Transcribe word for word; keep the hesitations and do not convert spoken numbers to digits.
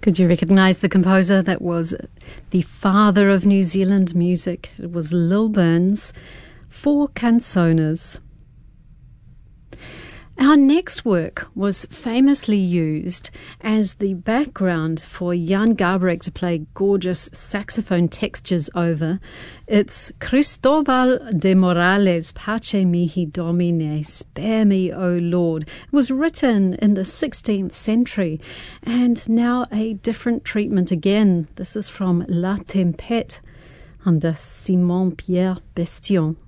Could you recognise the composer? That was the father of New Zealand music. It was Lil Burns, Four Cançones. Our next work was famously used as the background for Jan Garbarek to play gorgeous saxophone textures over. It's Cristobal de Morales, Pace mihi Domine, Spare me, O Lord. It was written in the sixteenth century, and now a different treatment again. This is from La Tempête under Simon Pierre Bestion.